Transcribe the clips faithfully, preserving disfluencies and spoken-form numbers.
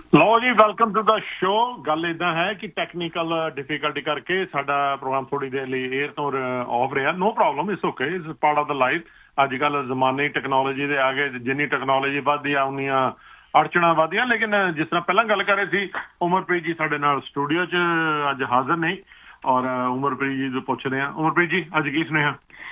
ਲਓ ਜੀ, welcome to the show. ਗੱਲ ਇਦਾਂ ਹੈ ਕਿ ਟੈਕਨੀਕਲ ਡਿਫੀਕਲਟੀ ਕਰਕੇ ਸਾਡਾ ਪ੍ਰੋਗਰਾਮ ਥੋੜੀ ਦੇਰ ਲਈ 에ਅਰ ਤੋਂ ਆਫ ਰਿਹਾ। No problem, it's okay, it's part of the life. ਅੱਜ ਕੱਲ੍ਹ ਜ਼ਮਾਨੇ ਟੈਕਨੋਲੋਜੀ ਦੇ ਆ ਗਏ, ਜਿੰਨੀ ਟੈਕਨੋਲੋਜੀ ਵੱਧਦੀ ਆ ਉਨੀਆਂ ਅੜਚਣਾਂ ਵੱਧਦੀਆਂ। ਲੇਕਿਨ ਜਿਸ ਤਰ੍ਹਾਂ ਪਹਿਲਾਂ ਗੱਲ ਕਰ ਰਹੇ ਸੀ, ਉਮਰਪ੍ਰੀਤ ਜੀ ਸਾਡੇ ਨਾਲ ਸਟੂਡੀਓ 'ਚ ਅੱਜ ਹਾਜ਼ਰ ਨਹੀਂ ਔਰ ਉਮਰਪ੍ਰੀਤ ਜੀ ਤੋਂ ਪੁੱਛਦੇ ਹਾਂ। ਉਮਰਪ੍ਰੀਤ ਜੀ, ਅੱਜ ਕੀ ਸੁਨੇਹਾ?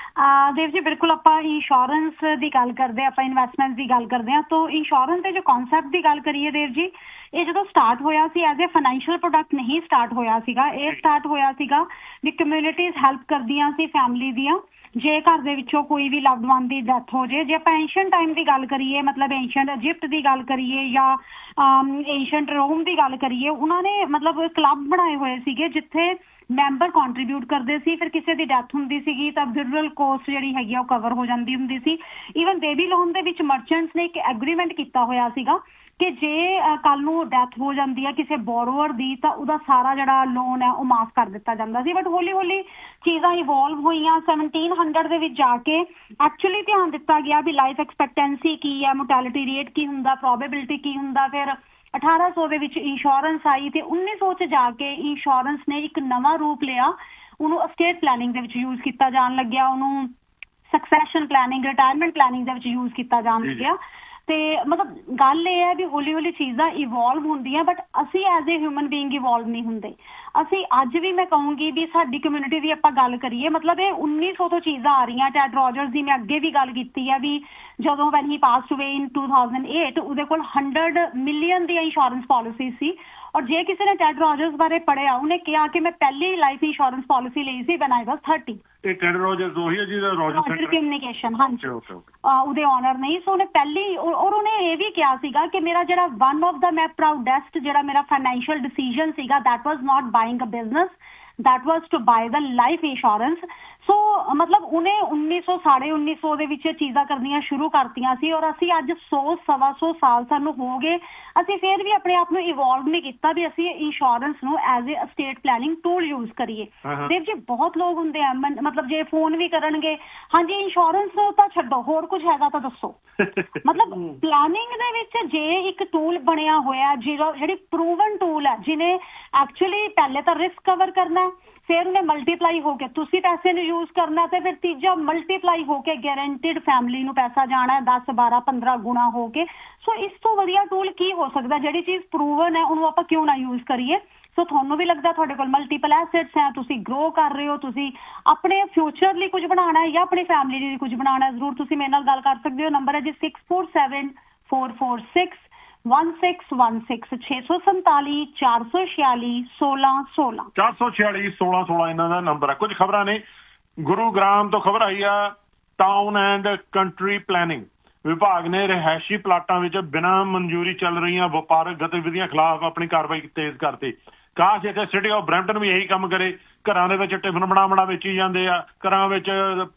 ਦੇਵ ਜੀ, ਬਿਲਕੁਲ ਆਪਾਂ ਇੰਸ਼ੋਰੈਂਸ ਦੀ ਗੱਲ ਕਰਦੇ ਹਾਂ, ਆਪਾਂ ਇਨਵੈਸਟਮੈਂਟ ਦੀ ਗੱਲ ਕਰਦੇ ਹਾਂ। ਤਾਂ ਇੰਸ਼ੋਰੈਂਸ ਦੇ ਜੋ ਕਨਸੈਪਟ ਦੀ ਗੱਲ ਕਰੀਏ ਦੇਵ ਜੀ, ਇਹ ਜਦੋਂ ਸਟਾਰਟ ਹੋਇਆ ਸੀ ਐਜ਼ ਏ ਫਾਈਨੈਂਸ਼ੀਅਲ ਪ੍ਰੋਡਕਟ ਨਹੀਂ ਸਟਾਰਟ ਹੋਇਆ ਸੀਗਾ। ਇਹ ਸਟਾਰਟ ਹੋਇਆ ਸੀਗਾ ਵੀ ਕਮਿਊਨਿਟੀਜ਼ ਹੈਲਪ ਕਰਦੀਆਂ ਸੀ ਫੈਮਿਲੀ ਦੀਆਂ, ਜੇ ਘਰ ਦੇ ਵਿੱਚੋਂ ਕੋਈ ਵੀ ਲਵਡ ਵਨ ਦੀ ਡੈਥ ਹੋ ਜੇ। ਜੇ ਆਪਾਂ ਐਂਸ਼ੀਅੰਟ ਟਾਈਮ ਦੀ ਗੱਲ ਕਰੀਏ, ਮਤਲਬ ਐਂਸ਼ੀਅੰਟ ਇਜਿਪਟ ਦੀ ਗੱਲ ਕਰੀਏ ਜਾਂ ਐਂਸ਼ੀਅੰਟ ਰੋਮ ਦੀ ਗੱਲ ਕਰੀਏ, ਉਹਨਾਂ ਨੇ ਮਤਲਬ ਕਲੱਬ ਬਣਾਏ ਹੋਏ ਸੀਗੇ ਜਿੱਥੇ ਮੈਂਬਰ ਕੰਟਰੀਬਿਊਟ ਕਰਦੇ ਸੀ। ਫਿਰ ਕਿਸੇ ਦੀ ਡੈਥ ਹੁੰਦੀ ਸੀਗੀ ਤਾਂ ਬਿਊਰਲ ਕੋਸਟ ਜਿਹੜੀ ਹੈਗੀ ਆ ਉਹ ਕਵਰ ਹੋ ਜਾਂਦੀ ਹੁੰਦੀ ਸੀ। ਈਵਨ ਬੇਬੀ ਲੋਨ ਦੇ ਵਿੱਚ ਮਰਚੈਂਟਸ ਨੇ ਇੱਕ ਐਗਰੀਮੈਂਟ ਕੀਤਾ ਹੋਇਆ ਸੀਗਾ ਕਿ ਜੇ ਕੱਲ ਨੂੰ ਡੈਥ ਹੋ ਜਾਂਦੀ ਹੈ ਕਿਸੇ ਬੋਰੋਅਰ ਦੀ ਤਾਂ ਉਹਦਾ ਸਾਰਾ ਜਿਹੜਾ ਲੋਨ ਹੈ ਉਹ ਮਾਫ ਕਰ ਦਿੱਤਾ ਜਾਂਦਾ ਸੀ। ਬਟ ਹੌਲੀ ਹੌਲੀ ਚੀਜ਼ਾਂ ਇਵੋਲਵ ਹੋਈਆਂ। ਸੈਵਨਟੀਨ ਹੰਡਰਡ ਦੇ ਵਿੱਚ ਜਾ ਕੇ ਐਕਚੁਅਲੀ ਧਿਆਨ ਦਿੱਤਾ ਗਿਆ ਵੀ ਲਾਈਫ ਐਕਸਪੈਕਟੈਂਸੀ ਕੀ ਹੈ, ਮੋਰਟੈਲਿਟੀ ਰੇਟ ਕੀ ਹੁੰਦਾ, ਪ੍ਰੋਬੇਬਿਲਿਟੀ ਕੀ ਹੁੰਦਾ। ਫਿਰ ਅਠਾਰਾਂ ਸੌ ਦੇ ਵਿੱਚ ਇੰਸ਼ੋਰੈਂਸ ਆਈ ਤੇ ਉੱਨੀ ਸੌ 'ਚ ਜਾ ਕੇ ਇੰਸ਼ੋਰੈਂਸ ਨੇ ਇੱਕ ਨਵਾਂ ਰੂਪ ਲਿਆ। ਉਹਨੂੰ ਅਸਟੇਟ ਪਲੈਨਿੰਗ ਦੇ ਵਿੱਚ ਯੂਜ਼ ਕੀਤਾ ਜਾਣ ਲੱਗਿਆ, ਉਹਨੂੰ ਸਕਸੈਸ਼ਨ ਪਲੈਨਿੰਗ, ਰਿਟਾਇਰਮੈਂਟ ਪਲੈਨਿੰਗ ਦੇ ਵਿੱਚ ਯੂਜ਼ ਕੀਤਾ ਜਾਣ ਲੱਗਿਆ। ਤੇ ਮਤਲਬ ਗੱਲ ਇਹ ਹੈ ਵੀ ਹੌਲੀ ਹੌਲੀ ਚੀਜ਼ਾਂ ਇਵੋਲਵ ਹੁੰਦੀਆਂ, ਬਟ ਅਸੀਂ as a human being evolve ਨਹੀਂ ਹੁੰਦੇ। ਅਸੀਂ ਅੱਜ ਵੀ ਮੈਂ ਕਹੂੰਗੀ ਵੀ ਸਾਡੀ ਕਮਿਊਨਿਟੀ ਦੀ ਆਪਾਂ ਗੱਲ ਕਰੀਏ, ਮਤਲਬ ਇਹ ਉੱਨੀ ਸੌ ਤੋਂ ਚੀਜ਼ਾਂ ਆ ਰਹੀਆਂ। ਟੈਡ ਰੋਜਰਸ ਦੀ ਮੈਂ ਅੱਗੇ ਵੀ ਗੱਲ ਕੀਤੀ ਹੈ ਵੀ ਜਦੋਂ ਵੈਨ ਹੀ ਪਾਸਡ ਅਵੇ ਇਨ ਟੂ ਥਾਊਜ਼ੈਂਡ ਏਟ ਉਹਦੇ ਕੋਲ ਹੰਡਰਡ ਮਿਲੀਅਨ ਦੀਆਂ ਇੰਸ਼ੋਰੈਂਸ ਪਾਲਿਸੀ ਸੀ। ਔਰ ਜੇ ਕਿਸੇ ਨੇ ਟੈਡ ਰੋਜਰਸ ਬਾਰੇ ਪੜ੍ਹਿਆ, ਉਹਨੇ ਕਿਹਾ ਕਿ ਮੈਂ ਪਹਿਲੀ ਲਾਈਫ ਇੰਸ਼ੋਰੈਂਸ ਪਾਲਿਸੀ ਲਈ ਸੀ ਵੈਨ ਆਈ ਵਾਸ ਥਰਟੀ। ਇਹ ਟੈਡ ਰੋਜਰਸ ਉਹੀ ਹੈ ਜਿਹਦਾ ਰੋਜਰ ਕਮਿਊਨੀਕੇਸ਼ਨ, ਹਾਂਜੀ, ਉਹਦੇ ਓਨਰ ਨਹੀਂ। ਸੋ ਉਹਨੇ ਪਹਿਲੀ ਔਰ ਉਹਨੇ ਇਹ ਵੀ ਕਿਹਾ ਸੀਗਾ ਕਿ ਮੇਰਾ ਜਿਹੜਾ ਵਨ ਆਫ ਦਾ ਮੈਂ ਪ੍ਰਾਊਡੈਸਟ ਜਿਹੜਾ ਮੇਰਾ ਫਾਈਨੈਂਸ਼ੀਅਲ ਡਿਸੀਜਨ ਸੀਗਾ, that was not buying a business, that was to bye the life insurance. ਸੋ ਮਤਲਬ ਉਹਨੇ ਉੱਨੀ ਸੌ ਸਾਢੇ ਉੱਨੀ ਸੌ ਦੇ ਵਿੱਚ ਚੀਜ਼ਾਂ ਕਰਨੀਆਂ ਸ਼ੁਰੂ ਕਰਤੀਆਂ ਸੀ। ਔਰ ਅਸੀਂ ਅੱਜ ਸੌ ਸਵਾ ਸੌ ਸਾਲ ਸਾਨੂੰ ਹੋ ਗਏ, ਅਸੀਂ ਫਿਰ ਵੀ ਆਪਣੇ ਆਪ ਨੂੰ ਇਵੋਲਵ ਨਹੀਂ ਕੀਤਾ ਵੀ ਅਸੀਂ ਇੰਸ਼ੋਰੈਂਸ ਨੂੰ as a estate planning tool use ਕਰੀਏ। ਦੇਵ ਜੀ, ਬਹੁਤ ਲੋਕ ਹੁੰਦੇ ਆ ਮਤਲਬ ਜੇ ਫੋਨ ਵੀ ਕਰਨਗੇ, ਹਾਂਜੀ ਇੰਸ਼ੋਰੈਂਸ ਤਾਂ ਛੱਡੋ, ਹੋਰ ਕੁਝ ਹੈਗਾ ਤਾਂ ਦੱਸੋ। ਮਤਲਬ ਪਲੈਨਿੰਗ ਦੇ ਵਿੱਚ ਜੇ ਇੱਕ ਟੂਲ ਬਣਿਆ ਹੋਇਆ ਜਿਹੜਾ ਜਿਹੜੀ ਪ੍ਰੂਵਨ ਟੂਲ ਹੈ, ਜਿਹਨੇ ਐਕਚੁਅਲੀ ਪਹਿਲੇ ਤਾਂ ਰਿਸਕ ਕਵਰ ਕਰਨਾ, ਫਿਰ ਉਹਨੇ ਮਲਟੀਪਲਾਈ ਹੋ ਕੇ ਤੁਸੀਂ ਪੈਸੇ ਨੂੰ ਯੂਜ਼ ਕਰਨਾ, ਤੇ ਫਿਰ ਤੀਜਾ ਮਲਟੀਪਲਾਈ ਹੋ ਕੇ ਗਾਰੰਟਿਡ ਫੈਮਿਲੀ ਨੂੰ ਪੈਸਾ ਜਾਣਾ ਦਸ ਬਾਰਾਂ ਪੰਦਰਾਂ ਗੁਣਾ ਹੋ ਕੇ। ਸੋ ਇਸ ਤੋਂ ਵਧੀਆ ਟੂਲ ਕੀ ਹੋ ਸਕਦਾ? ਜਿਹੜੀ ਚੀਜ਼ ਪ੍ਰੂਵਨ ਹੈ ਉਹਨੂੰ ਆਪਾਂ ਕਿਉਂ ਨਾ ਯੂਜ਼ ਕਰੀਏ? ਸੋ ਤੁਹਾਨੂੰ ਵੀ ਲੱਗਦਾ ਤੁਹਾਡੇ ਕੋਲ ਮਲਟੀਪਲ ਐਸੈਟਸ ਹੈ, ਤੁਸੀਂ ਗਰੋ ਕਰ ਰਹੇ ਹੋ, ਤੁਸੀਂ ਆਪਣੇ ਫਿਊਚਰ ਲਈ ਕੁਝ ਬਣਾਉਣਾ ਹੈ ਜਾਂ ਆਪਣੀ ਫੈਮਿਲੀ ਲਈ ਕੁਝ ਬਣਾਉਣਾ ਹੈ, ਜ਼ਰੂਰ ਤੁਸੀਂ ਮੇਰੇ ਨਾਲ ਗੱਲ ਕਰ ਸਕਦੇ ਹੋ। ਨੰਬਰ ਹੈ G six four seven four four six one six one six, ਛੇ ਸੌ ਸੰਤਾਲੀ ਚਾਰ ਸੌ ਛਿਆਲੀ ਸੋਲਾਂ ਸੋਲਾਂ ਚਾਰ ਸੌ ਛਿਆਲੀ ਸੋਲਾਂ ਸੋਲਾਂ ਇਹਨਾਂ ਦਾ ਨੰਬਰ ਹੈ। ਕੁਝ ਖਬਰਾਂ ਨੇ ਗੁਰੂਗ੍ਰਾਮ ਤੋਂ ਖਬਰ ਆਈ ਆ। ਟਾਊਨ ਐਂਡ ਕੰਟਰੀ ਪਲੈਨਿੰਗ ਵਿਭਾਗ ਨੇ ਰਿਹਾਇਸ਼ੀ ਪਲਾਟਾਂ ਵਿੱਚ ਬਿਨਾਂ ਮਨਜ਼ੂਰੀ ਚੱਲ ਰਹੀਆਂ ਵਪਾਰਕ ਗਤੀਵਿਧੀਆਂ ਖਿਲਾਫ ਆਪਣੀ ਕਾਰਵਾਈ ਤੇਜ਼ ਕਰਤੀ। ਕਾਸ਼ ਇੱਥੇ ਸਿਟੀ ਆਫ ਬਰੈਂਪਟਨ ਵੀ ਇਹੀ ਕੰਮ ਕਰੇ। ਘਰਾਂ ਦੇ ਵਿੱਚ ਟਿਫਨ ਬਣਾ ਬਣਾ ਵੇਚੀ ਜਾਂਦੇ ਆ, ਘਰਾਂ ਵਿੱਚ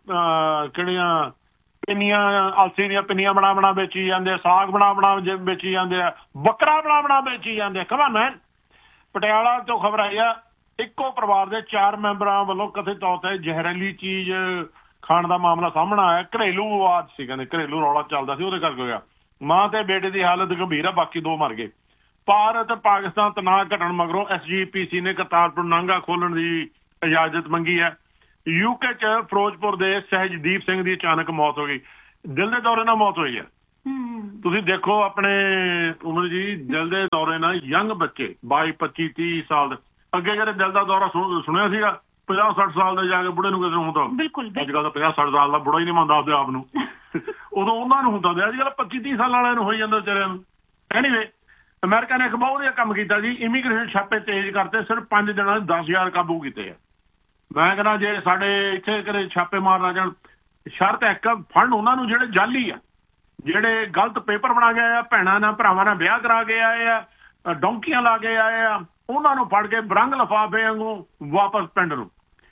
ਕਿਹੜੀਆਂ ਪਿੰਨੀਆਂ, ਅਲਸੀ ਦੀਆਂ ਪਿੰਨੀਆਂ ਬਣਾ ਬਣਾ ਵੇਚੀ ਜਾਂਦੇ ਆ, ਸਾਗ ਬਣਾ ਬਣਾ ਵੇਚੀ ਜਾਂਦੇ ਆ, ਬੱਕਰਾ ਬਣਾ ਬਣਾ ਵੇਚੀ ਜਾਂਦੇ ਆ। ਕਮਾਨ ਮੈਨ। ਪਟਿਆਲਾ ਤੋਂ ਖਬਰ ਆਈ ਆ, ਇੱਕੋ ਪਰਿਵਾਰ ਦੇ ਚਾਰ ਮੈਂਬਰਾਂ ਵੱਲੋਂ ਕਥਿਤ ਤੌਰ ਤੇ ਜ਼ਹਿਰੀਲੀ ਚੀਜ਼ ਖਾਣ ਦਾ ਮਾਮਲਾ ਸਾਹਮਣੇ ਆਇਆ। ਘਰੇਲੂ ਵਿਵਾਦ ਸੀ, ਕਹਿੰਦੇ ਘਰੇਲੂ ਰੌਲਾ ਚੱਲਦਾ ਸੀ, ਉਹਦੇ ਕਰਕੇ ਹੋਇਆ। ਮਾਂ ਤੇ ਬੇਟੇ ਦੀ ਹਾਲਤ ਗੰਭੀਰ ਆ, ਬਾਕੀ ਦੋ ਮਰ ਗਏ। ਭਾਰਤ ਪਾਕਿਸਤਾਨ ਤਣਾਅ ਘਟਣ ਮਗਰੋਂ ਐਸ ਜੀ ਪੀ ਸੀ ਨੇ ਕਰਤਾਰਪੁਰ ਨਾਂਗਾ ਖੋਲਣ ਦੀ ਇਜਾਜ਼ਤ ਮੰਗੀ ਹੈ। ਯੂਕੇ ਚ ਫਿਰੋਜ਼ਪੁਰ ਦੇ ਸਹਿਜਦੀਪ ਸਿੰਘ ਦੀ ਅਚਾਨਕ ਮੌਤ ਹੋ ਗਈ। ਦਿਲ ਦੇ ਦੌਰੇ ਨਾਲ ਮੌਤ ਹੋਈ ਹੈ। ਤੁਸੀਂ ਦੇਖੋ ਆਪਣੇ ਉਮਰ ਜੀ, ਦਿਲ ਦੇ ਦੌਰੇ ਨਾਲ ਯੰਗ ਬੱਚੇ ਬਾਈ ਪੱਚੀ ਤੀਹ ਸਾਲ ਦੇ, ਅੱਗੇ ਜਿਹੜੇ ਦਿਲ ਦਾ ਦੌਰਾ ਸੁਣਿਆ ਸੀਗਾ ਪੰਜਾਹ ਸੱਠ ਸਾਲ ਦੇ ਜਾ ਕੇ ਬੁੜੇ ਨੂੰ ਕਿਸੇ ਨੂੰ ਹੁੰਦਾ। ਅੱਜ ਕੱਲ ਤਾਂ ਪੰਜਾਹ ਸੱਠ ਸਾਲ ਦਾ ਬੁੜਾ ਹੀ ਨਹੀਂ ਮੰਨਦਾ ਆਪਦੇ ਆਪ ਨੂੰ। ਉਦੋਂ ਉਹਨਾਂ ਨੂੰ ਹੁੰਦਾ ਅੱਜ ਕੱਲ ਪੱਚੀ ਤੀਹ ਸਾਲ ਵਾਲਿਆਂ ਨੂੰ ਹੋਈ ਜਾਂਦਾ ਵਿਚਾਰਿਆਂ ਨੂੰ। ਐਨੀਵੇ, ਅਮਰੀਕਾ ਨੇ ਇੱਕ ਬਹੁਤ ਵਧੀਆ ਕੰਮ ਕੀਤਾ ਜੀ। ਇਮੀਗ੍ਰੇਸ਼ਨ ਛਾਪੇ ਤੇਜ਼ ਕਰਤੇ, ਸਿਰਫ ਪੰਜ ਦਿਨਾਂ ਦਸ ਹਜ਼ਾਰ ਕਾਬੂ ਕੀਤੇ ਆ। ਮੈਂ ਕਹਿੰਦਾ ਜੇ ਸਾਡੇ ਇੱਥੇ ਕਦੇ ਛਾਪੇ ਮਾਰਨਾ ਜਾਣ, ਸ਼ਰਤ ਇੱਕ ਫੰਡ ਉਹਨਾਂ ਨੂੰ ਜਿਹੜੇ ਜਾਲੀ ਆ, ਜਿਹੜੇ ਗਲਤ ਪੇਪਰ ਬਣਾ ਕੇ ਆਏ ਆ, ਭੈਣਾਂ ਨਾਲ ਭਰਾਵਾਂ ਨਾਲ ਵਿਆਹ ਕਰਾ ਕੇ ਆਏ ਆ, ਡੌਂਕੀਆਂ ਲਾ ਕੇ ਆਏ ਆ, ਉਹਨਾਂ ਨੂੰ ਫੜ ਕੇ ਬਰੰਗ ਲਿਫਾਫੇ ਵਾਂਗੂ ਵਾਪਸ ਪਿੰਡ ਨੂੰ।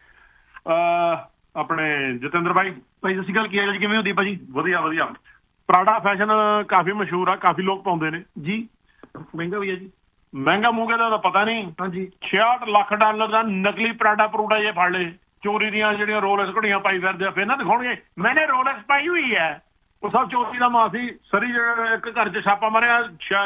ਆਪਣੇ ਜਤਿੰਦਰ ਭਾਈ ਭਾਈ ਸਤਿ ਸ਼੍ਰੀ ਅਕਾਲ, ਕੀ ਹਾਲ ਕਿਵੇਂ ਹੁੰਦੀ ਭਾਜੀ? ਵਧੀਆ ਵਧੀਆ। ਪ੍ਰਾਡਾ ਫੈਸ਼ਨ ਕਾਫੀ ਮਸ਼ਹੂਰ ਆ, ਕਾਫੀ ਲੋਕ ਪਾਉਂਦੇ ਨੇ ਜੀ। ਮਹਿੰਗਾ ਵੀ ਹੈ ਜੀ? ਮਹਿੰਗਾ ਮੂੰਗੇ ਦਾ ਤਾਂ ਪਤਾ ਨਹੀਂ। ਹਾਂਜੀ, ਛਿਆਹਠ ਲੱਖ ਡਾਲਰ ਦਾ ਨਕਲੀ ਪ੍ਰਾਡਾ ਪ੍ਰੂਡਾ ਜੇ ਫੜ ਲਏ। ਚੋਰੀ ਦੀਆਂ ਜਿਹੜੀਆਂ ਰੋਲੈਕਸ ਘੜੀਆਂ ਪਾਈ ਫਿਰਦੇ ਆ, ਫਿਰ ਨਾ ਦਿਖਾਉਣਗੇ ਮੈਨੇ ਰੋਲੈਕਸ ਪਾਈ ਹੋਈ ਹੈ। ਉਹ ਸਭ ਚੋਰੀ ਦਾ ਮਾਂ ਸੀ। ਸਰੀ ਇੱਕ ਘਰ 'ਚ ਛਾਪਾ ਮਾਰਿਆ,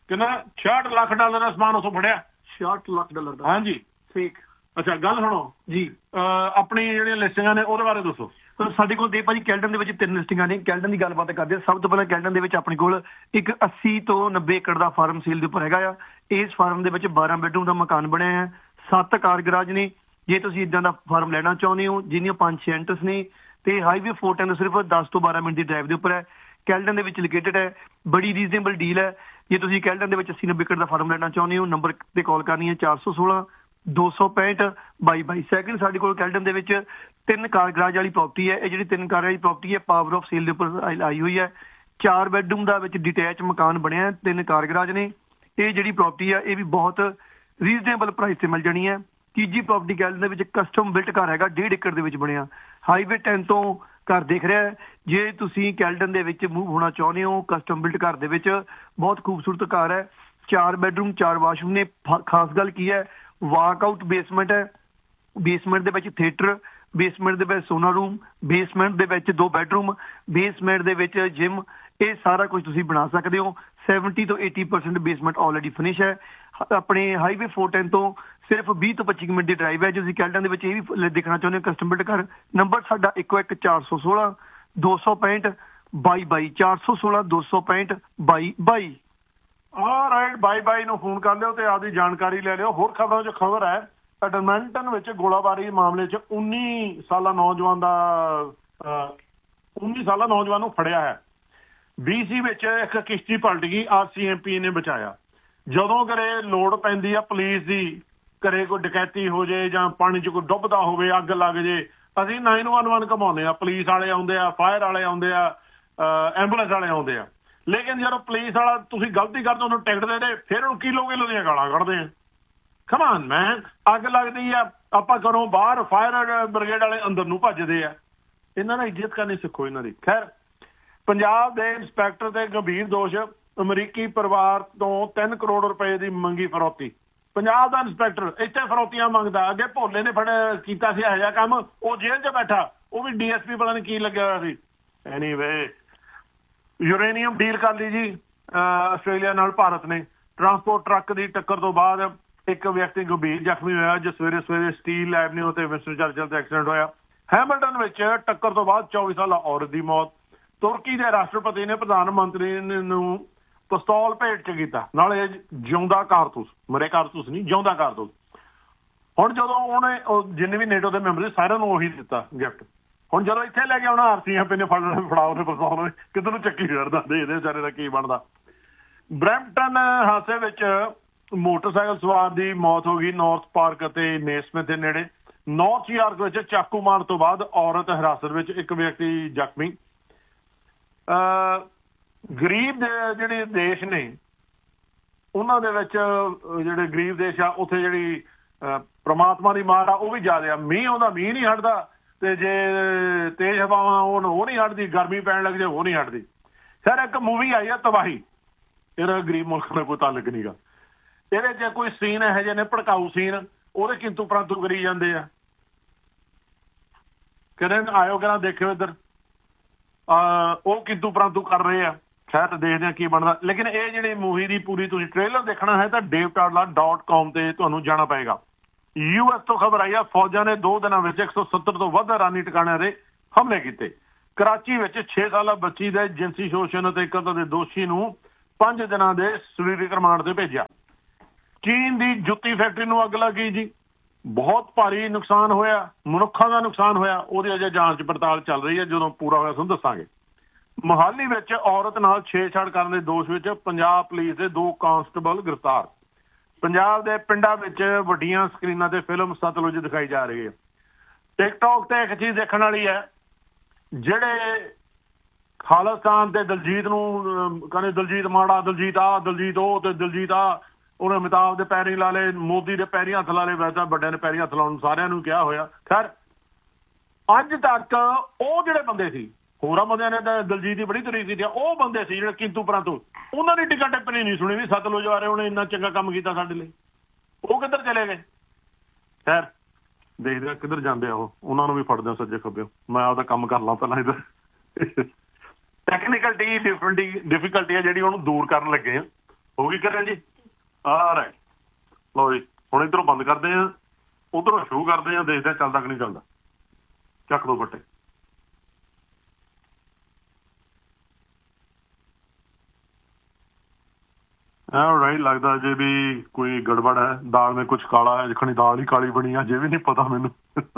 ਕਿੰਨਾ ਛਿਆਹਠ ਲੱਖ ਡਾਲਰ ਦਾ ਸਮਾਨ ਉੱਥੋਂ ਫੜਿਆ। ਛਿਆਹਠ ਲੱਖ ਡਾਲਰ ਦਾ? ਹਾਂਜੀ ਠੀਕ। ਅੱਛਾ ਗੱਲ ਸੁਣੋ ਜੀ, ਆਪਣੀ ਜਿਹੜੀਆਂ ਲਿਸਟਿੰਗਾਂ ਨੇ ਉਹਦੇ ਬਾਰੇ ਦੱਸੋ। ਸਾਡੇ ਕੋਲ ਦੇ ਭਾਜੀ ਕੈਲਟਨ ਦੇ ਵਿੱਚ ਤਿੰਨ ਲਿਸਟਿੰਗਾਂ ਨੇ। ਕੈਲਟਨ ਦੀ ਗੱਲਬਾਤ ਕਰਦੇ ਹਾਂ। ਸਭ ਤੋਂ ਪਹਿਲਾਂ ਕੈਲਟਨ ਦੇ ਵਿੱਚ ਆਪਣੇ ਕੋਲ ਇੱਕ ਅੱਸੀ ਤੋਂ ਨੱਬੇ ਏਕੜ ਦਾ ਫਾਰਮ ਸੇਲ ਦੇ ਉੱਪਰ ਹੈਗਾ ਆ। ਇਸ ਫਾਰਮ ਦੇ ਵਿੱਚ ਬਾਰਾਂ ਬੈਡਰੂਮ ਦਾ ਮਕਾਨ ਬਣਿਆ ਹੈ, ਸੱਤ ਕਾਰ ਗਰਾਜ ਨੇ। ਜੇ ਤੁਸੀਂ ਇਦਾਂ ਦਾ ਫਾਰਮ ਲੈਣਾ ਚਾਹੁੰਦੇ ਹੋ ਜਿਹਦੀਆਂ ਪੰਜ ਛੇ ਐਂਟਰਸ ਨੇ ਤੇ ਹਾਈਵੇ ਫੋਰ ਟੈਨ ਸਿਰਫ ਦਸ ਤੋਂ ਬਾਰਾਂ ਮਿੰਟ ਦੀ ਡਰਾਈਵ ਦੇ ਉੱਪਰ ਹੈ, ਕੈਲਟਨ ਦੇ ਵਿੱਚ ਲੋਕੇਟਡ ਹੈ, ਬੜੀ ਰੀਜ਼ਨੇਬਲ ਡੀਲ ਹੈ। ਜੇ ਤੁਸੀਂ ਕੈਲਟਨ ਦੇ ਵਿੱਚ ਅੱਸੀ ਨੱਬੇ ਏਕੜ ਦਾ ਫਾਰਮ ਲੈਣਾ ਚਾਹੁੰਦੇ ਹੋ, ਨੰਬਰ ਤੇ ਕਾਲ ਕਰਨੀ ਹੈ ਚਾਰ ਸੌ ਸੋਲਾਂ ਦੋ ਸੌ ਪੈਂਹਠ ਬਾਈ ਬਾਈ। ਸੈਕਿੰਡ ਸਾਡੇ ਕੋਲ ਕੈਲਟਨ ਦੇ ਵਿੱਚ ਤਿੰਨ ਕਾਰ ਗਰਾਜ ਵਾਲੀ ਪ੍ਰੋਪਰਟੀ ਹੈ। ਇਹ ਜਿਹੜੀ ਤਿੰਨ ਕਾਰ ਵਾਲੀ ਪ੍ਰੋਪਰਟੀ ਹੈ ਪਾਵਰ ਆਫ ਸੇਲ ਦੇ ਉੱਪਰ ਆਈ ਹੋਈ ਹੈ। ਚਾਰ ਬੈਡਰੂਮ ਦਾ ਵਿੱਚ ਡਿਟੈਚ ਮਕਾਨ ਬਣਿਆ, ਤਿੰਨ ਕਾਰ ਗਰਾਜ ਨੇ। ਇਹ ਜਿਹੜੀ ਪ੍ਰੋਪਰਟੀ ਹੈ ਇਹ ਵੀ ਬਹੁਤ ਰੀਜ਼ਨੇਬਲ ਪ੍ਰਾਈਸ ਤੇ ਮਿਲ ਜਾਣੀ ਹੈ। ਤੀਜੀ ਪ੍ਰੋਪਰਟੀ ਕੈਲਟਨ ਦੇ ਵਿੱਚ ਕਸਟਮ ਬਿਲਟ ਘਰ ਹੈਗਾ, ਡੇਢ ਏਕੜ ਦੇ ਵਿੱਚ ਬਣਿਆ, ਹਾਈਵੇ ਟੈਨ ਤੋਂ ਘਰ ਦਿਖ ਰਿਹਾ ਹੈ। ਜੇ ਤੁਸੀਂ ਕੈਲਟਨ ਦੇ ਵਿੱਚ ਮੂਵ ਹੋਣਾ ਚਾਹੁੰਦੇ ਹੋ ਕਸਟਮ ਬਿਲਟ ਘਰ ਦੇ ਵਿੱਚ, ਬਹੁਤ ਖੂਬਸੂਰਤ ਘਰ ਹੈ। ਚਾਰ ਬੈਡਰੂਮ ਚਾਰ ਵਾਸ਼ਰੂਮ ਨੇ। ਖਾਸ ਗੱਲ ਕੀ ਹੈ, ਵਾਕ ਆਊਟ ਬੇਸਮੈਂਟ ਹੈ, ਬੇਸਮੈਂਟ ਦੇ ਵਿੱਚ ਥੀਏਟਰ, ਬੇਸਮੈਂਟ ਦੇ ਵਿੱਚ ਸੋਨਾ ਰੂਮ, ਬੇਸਮੈਂਟ ਦੇ ਵਿੱਚ ਦੋ ਬੈਡਰੂਮ, ਬੇਸਮੈਂਟ ਦੇ ਵਿੱਚ ਜਿਮ, ਇਹ ਸਾਰਾ ਕੁਝ ਤੁਸੀਂ ਬਣਾ ਸਕਦੇ ਹੋ। ਸੈਵਨਟੀ ਤੋਂ eighty percent basement already finish ਹੈ। ਆਪਣੇ ਹਾਈਵੇ ਫੋਰ ਟੈਨ ਤੋਂ ਸਿਰਫ ਵੀਹ ਤੋਂ ਪੱਚੀ ਮਿੰਟ ਦੀ ਡਰਾਈਵ ਹੈ। ਜੇ ਤੁਸੀਂ ਕੈਲਟਨ ਦੇ ਵਿੱਚ ਇਹ ਵੀ ਦੇਖਣਾ ਚਾਹੁੰਦੇ ਹੋ ਕਸਟਮ ਬਿਲਟ ਘਰ, ਨੰਬਰ ਸਾਡਾ ਇੱਕੋ ਇੱਕ ਚਾਰ ਸੌ ਸੋਲਾਂ ਦੋ ਸੌ ਪੈਂਹਠ ਬਾਈ ਬਾਈ, ਚਾਰ ਸੌ ਸੋਲਾਂ ਦੋ ਸੌ ਪੈਂਹਠ ਬਾਈ ਬਾਈ। ਆ ਰਾਈਟ, ਬਾਈ ਬਾਈ ਨੂੰ ਫੋਨ ਕਰ ਲਿਓ ਤੇ ਆਪਦੀ ਜਾਣਕਾਰੀ ਲੈ ਲਿਓ। ਹੋਰ ਖਬਰਾਂ 'ਚ ਖਬਰ ਹੈ ਐਡਮੰਟਨ ਵਿੱਚ ਗੋਲਾਬਾਰੀ ਮਾਮਲੇ 'ਚ ਉੱਨੀ ਸਾਲਾ ਨੌਜਵਾਨ ਦਾ ਉੱਨੀ ਸਾਲਾ ਨੌਜਵਾਨ ਨੂੰ ਫੜਿਆ ਹੈ। ਬੀ ਸੀ ਵਿੱਚ ਇੱਕ ਕਿਸ਼ਤੀ ਪਲਟ ਗਈ, ਆਰ ਸੀ ਐਮ ਪੀ ਨੇ ਬਚਾਇਆ। ਜਦੋਂ ਕਰੇ ਲੋੜ ਪੈਂਦੀ ਆ ਪੁਲਿਸ ਦੀ, ਘਰੇ ਕੋਈ ਡਕੈਤੀ ਹੋ ਜਾਏ ਜਾਂ ਪਾਣੀ 'ਚ ਕੋਈ ਡੁੱਬਦਾ ਹੋਵੇ, ਅੱਗ ਲੱਗ ਜੇ, ਅਸੀਂ ਨਾਈਨ ਵਨ ਵਨ ਘਮਾਉਂਦੇ ਆ। ਪੁਲਿਸ ਵਾਲੇ ਆਉਂਦੇ ਆ, ਫਾਇਰ ਵਾਲੇ ਆਉਂਦੇ ਆ, ਐਂਬੂਲੈਂਸ ਵਾਲੇ ਆਉਂਦੇ ਆ। ਲੇਕਿਨ ਜਦੋਂ ਪੁਲਿਸ ਵਾਲਾ ਤੁਸੀਂ ਗਲਤੀ ਕਰਦੇ ਉਹਨੂੰ ਟਿਕਟ ਦੇ ਦੇ, ਫਿਰ ਉਹਨੂੰ ਕਿਲੋ ਕਿਲੋ ਦੀਆਂ ਗਾਲਾਂ ਕੱਢਦੇ ਆ। ਕਮਾਨ ਮੈਂ, ਅੱਗ ਲੱਗਦੀ ਆ ਆਪਾਂ ਘਰੋਂ ਬਾਹਰ, ਫਾਇਰ ਬ੍ਰਿਗੇਡ ਵਾਲੇ ਅੰਦਰ ਨੂੰ ਭੱਜਦੇ ਆ। ਇਹਨਾਂ ਨਾਲ ਇੱਜ਼ਤ ਕਰਨੀ ਸਿੱਖੋ ਇਹਨਾਂ ਦੀ। ਖੈਰ, ਪੰਜਾਬ ਦੇ ਇੰਸਪੈਕਟਰ ਤੇ ਗੰਭੀਰ ਦੋਸ਼, ਅਮਰੀਕੀ ਪਰਿਵਾਰ ਤੋਂ ਤਿੰਨ ਕਰੋੜ ਰੁਪਏ ਦੀ ਮੰਗੀ ਫਰੌਤੀ। ਪੰਜਾਬ ਦਾ ਇੰਸਪੈਕਟਰ ਇੱਥੇ ਫਰੌਤੀਆਂ ਮੰਗਦਾ। ਅੱਗੇ ਭੋਲੇ ਨੇ ਫੜ ਕੀਤਾ ਸੀ ਇਹੋ ਜਿਹਾ ਕੰਮ, ਉਹ ਜੇਲ੍ਹ 'ਚ ਬੈਠਾ, ਉਹ ਵੀ ਡੀ ਐਸ ਪੀ ਪਤਾ ਨਹੀਂ ਕੀ ਲੱਗਿਆ ਹੋਇਆ ਸੀ। ਐਨੀਵੇ, ਯੂਰੇਨੀਅਮ ਡੀਲ ਕਰ ਲਈ ਜੀ ਆਸਟ੍ਰੇਲੀਆ ਨਾਲ ਭਾਰਤ ਨੇ। ਟਰਾਂਸਪੋਰਟ ਟਰੱਕ ਦੀ ਟੱਕਰ ਤੋਂ ਬਾਅਦ ਇੱਕ ਵਿਅਕਤੀ ਗੰਭੀਰ ਜ਼ਖਮੀ ਹੋਇਆ, ਜੋ ਸਵੇਰੇ ਸਵੇਰੇ ਸਟੀਲ ਐਵਨਿਊ ਤੇ ਵਿੰਸਟਨ ਚਰਚਿਲ ਤੇ ਐਕਸੀਡੈਂਟ ਹੋਇਆ। ਹੈਮਿਲਟਨ ਵਿੱਚ ਟੱਕਰ ਤੋਂ ਬਾਅਦ ਚੌਵੀ ਸਾਲਾ ਔਰਤ ਦੀ ਮੌਤ। ਤੁਰਕੀ ਦੇ ਰਾਸ਼ਟਰਪਤੀ ਨੇ ਪ੍ਰਧਾਨ ਮੰਤਰੀ ਨੂੰ ਪਿਸਤੌਲ ਭੇਟ 'ਚ ਕੀਤਾ, ਨਾਲੇ ਜਿਉਂਦਾ ਕਾਰਤੂਸ, ਮਰੇ ਕਾਰਤੂਸ ਨਹੀਂ, ਜਿਉਂਦਾ ਕਾਰਤੂਸ। ਹੁਣ ਜਦੋਂ ਉਹਨੇ ਜਿੰਨੇ ਵੀ ਨੇਟੋ ਦੇ ਮੈਂਬਰ ਸੀ ਸਾਰਿਆਂ ਨੂੰ ਉਹੀ ਦਿੱਤਾ ਗਿਫਟ। ਹੁਣ ਜਦੋਂ ਇੱਥੇ ਲੈ ਕੇ ਆਉਣਾ ਆਰ ਸੀ ਐਮ ਪੀ ਨੇ ਫੜ ਫੜਾ ਉਹਨੇ ਪਿਸਤੌਲ, ਕਿੱਧਰ ਨੂੰ ਚੱਕੀ ਫਿਰਦਾ, ਦੇਖਦੇ ਵਿਚਾਰੇ ਦਾ ਕੀ ਬਣਦਾ। ਬਰੈਂਪਟਨ ਹਾਦਸੇ ਵਿੱਚ ਮੋਟਰਸਾਈਕਲ ਸਵਾਰ ਦੀ ਮੌਤ ਹੋ ਗਈ, ਨਾਰਥ ਪਾਰਕ ਅਤੇ ਨੇਸਮਿਥ ਦੇ ਨੇੜੇ। ਨਾਰਥ ਯਾਰਕ ਵਿੱਚ ਚਾਕੂ ਮਾਰਨ ਤੋਂ ਬਾਅਦ ਔਰਤ ਹਿਰਾਸਤ ਵਿੱਚ, ਇੱਕ ਵਿਅਕਤੀ ਜ਼ਖਮੀ। ਗਰੀਬ ਜਿਹੜੇ ਦੇਸ਼ ਨੇ ਉਹਨਾਂ ਦੇ ਵਿੱਚ, ਜਿਹੜੇ ਗਰੀਬ ਦੇਸ਼ ਆ ਉੱਥੇ ਜਿਹੜੀ ਪ੍ਰਮਾਤਮਾ ਦੀ ਮਾਰ ਆ ਉਹ ਵੀ ਜ਼ਿਆਦਾ ਆ। ਮੀਂਹ ਆਉਂਦਾ, ਮੀਂਹ ਨਹੀਂ ਹਟਦਾ, ਤੇ ਜੇ ਤੇਜ਼ ਹਵਾਵਾਂ ਉਹ ਉਹ ਨਹੀਂ ਹਟਦੀ, ਗਰਮੀ ਪੈਣ ਲੱਗ ਜਾਏ ਉਹ ਨਹੀਂ ਹਟਦੀ। ਸਰ ਇੱਕ ਮੂਵੀ ਆਈ ਆ ਤਬਾਹੀ, ਇਹਦਾ ਗਰੀਬ ਮੁਲਕ ਨਾਲ ਕੋਈ ਤਾਲੁਕ ਨੀਗਾ। ਇਹਦੇ 'ਚ ਕੋਈ ਸੀਨ ਇਹੋ ਜਿਹੇ ਨੇ ਭੜਕਾਊ ਸੀਨ, ਉਹਦੇ ਕਿੰਤੂ ਪਰੰਤੂ ਕਰੀ ਜਾਂਦੇ ਆ। ਕਹਿੰਦੇ ਆਇਓ ਕਹਿੰਦਾ ਦੇਖਿਓ ਇੱਧਰ, ਉਹ ਕਿੰਤੂ ਪਰੰਤੂ ਕਰ ਰਹੇ ਆ। ਖੈਰ ਦੇਖਦੇ ਆ ਕੀ ਬਣਦਾ। ਲੇਕਿਨ ਇਹ ਜਿਹੜੀ ਮੂਵੀ ਦੀ ਪੂਰੀ ਤੁਸੀਂ ਟ੍ਰੇਲਰ ਦੇਖਣਾ ਹੈ ਤਾਂ ਡੇਵ ਟਾਡਲਾ ਡਾਟ ਕਾਮ ਤੇ ਤੁਹਾਨੂੰ ਜਾਣਾ ਪਏਗਾ। ਯੂ ਐਸ ਤੋਂ ਖਬਰ ਆਈ ਆ, ਫੌਜਾਂ ਨੇ ਦੋ ਦਿਨਾਂ ਵਿੱਚ ਇੱਕ ਸੌ ਸੱਤਰ ਤੋਂ ਵੱਧ ਇਰਾਨੀ ਟਿਕਾਣਿਆਂ ਦੇ ਹਮਲੇ ਕੀਤੇ। ਕਰਾਚੀ ਵਿੱਚ ਛੇ ਸਾਲਾ ਬੱਚੀ ਦੇ ਜਿਨਸੀ ਸ਼ੋਸ਼ਣ ਅਤੇ ਕਤਲ ਦੇ ਦੋਸ਼ੀ ਨੂੰ ਪੰਜ ਦਿਨਾਂ ਦੇ ਸਰੀਰਕ ਰਿਮਾਂਡ ਤੇ ਭੇਜਿਆ। ਚੀਨ ਦੀ ਜੁੱਤੀ ਫੈਕਟਰੀ ਨੂੰ ਅੱਗ ਲੱਗੀ ਜੀ, ਬਹੁਤ ਭਾਰੀ ਨੁਕਸਾਨ ਹੋਇਆ, ਮਨੁੱਖਾਂ ਦਾ ਨੁਕਸਾਨ ਹੋਇਆ। ਉਹਦੀ ਅਜੇ ਜਾਂਚ ਪੜਤਾਲ ਚੱਲ ਰਹੀ ਹੈ, ਜਦੋਂ ਪੂਰਾ ਹੋਇਆ ਤੁਹਾਨੂੰ ਦੱਸਾਂਗੇ। ਮੋਹਾਲੀ ਵਿੱਚ ਔਰਤ ਨਾਲ ਛੇੜਛਾੜ ਕਰਨ ਦੇ ਦੋਸ਼ ਵਿੱਚ ਪੰਜਾਬ ਪੁਲਿਸ ਦੇ ਦੋ ਕਾਂਸਟੇਬਲ ਗ੍ਰਿਫਤਾਰ। ਪੰਜਾਬ ਦੇ ਪਿੰਡਾਂ ਵਿੱਚ ਵੱਡੀਆਂ ਸਕਰੀਨਾਂ ਤੇ ਫਿਲਮ ਸਤਲੁਜ ਦਿਖਾਈ ਜਾ ਰਹੀ ਹੈ। ਟਿਕਟੌਕ ਤੇ ਇੱਕ ਚੀਜ਼ ਦੇਖਣ ਵਾਲੀ ਹੈ, ਜਿਹੜੇ ਖਾਲਿਸਤਾਨ ਤੇ ਦਲਜੀਤ ਨੂੰ ਕਹਿੰਦੇ ਦਲਜੀਤ ਮਾੜਾ, ਦਲਜੀਤ ਆ, ਦਲਜੀਤ ਉਹ, ਤੇ ਦਲਜੀਤ ਆ, ਉਹਨੇ ਅਮਿਤਾਭ ਦੇ ਪੈਰੀਂ ਲਾ ਲਏ, ਮੋਦੀ ਦੇ ਪੈਰੀਂ ਹੱਥ ਲਾ ਲਏ। ਵੈਸੇ ਵੱਡਿਆਂ ਨੇ ਪੈਰੀਂ ਹੱਥ ਲਾਉਣ ਸਾਰਿਆਂ ਨੂੰ ਕਿਹਾ ਹੋਇਆ। ਖੈਰ ਅੱਜ ਤੱਕ ਉਹ ਜਿਹੜੇ ਬੰਦੇ ਸੀ, ਹੋਰਾਂ ਬੰਦਿਆਂ ਨੇ ਤਾਂ ਦਲਜੀਤ ਦੀ ਬੜੀ ਤਾਰੀਫ ਕੀਤੀ, ਉਹ ਬੰਦੇ ਸੀ ਜਿਹੜੇ ਕਿੰਤੂ ਪਰੰਤੂ, ਉਹਨਾਂ ਦੀ ਟਿਕਟ ਟਿੱਪਣੀ ਨਹੀਂ ਸੁਣੀ ਵੀ ਸਤਲੁਜ ਬਾਰੇ ਉਹਨੇ ਇੰਨਾ ਚੰਗਾ ਕੰਮ ਕੀਤਾ ਸਾਡੇ ਲਈ। ਉਹ ਕਿੱਧਰ ਚਲੇ ਗਏ? ਖੈਰ ਦੇਖਦੇ ਕਿੱਧਰ ਜਾਂਦੇ ਆ ਉਹ, ਉਹਨਾਂ ਨੂੰ ਵੀ ਫੜਦੇ ਸੱਜੇ ਖੱਬੇ। ਮੈਂ ਆਪਦਾ ਕੰਮ ਕਰ ਲਾਂ ਪਹਿਲਾਂ ਇੱਧਰ। ਟੈਕਨੀਕਲ ਡੀ ਡਿਫਿਕਲਟੀ ਹੈ ਜਿਹੜੀ ਉਹਨੂੰ ਦੂਰ ਕਰਨ ਲੱਗੇ ਆ। ਹੋ ਗਈ ਕਰਿਆ ਜੀ ਆ ਰਾਈਟ ਲਓ ਜੀ ਹੁਣ ਇੱਧਰੋਂ ਬੰਦ ਕਰਦੇ ਆ ਉਧਰੋਂ ਸ਼ੁਰੂ ਕਰਦੇ ਆ ਦੇਖਦੇ ਚੱਲਦਾ ਕਿ ਨਹੀਂ ਚੱਲਦਾ ਚੱਕ ਦੋ ਫੱਟੇ ਰਾਈਟ ਲੱਗਦਾ ਜੇ ਵੀ ਕੋਈ ਗੜਬੜ ਹੈ ਦਾਲ में कुछ काला है जखनी दाल ही काली बनी है जे भी नहीं पता मैनू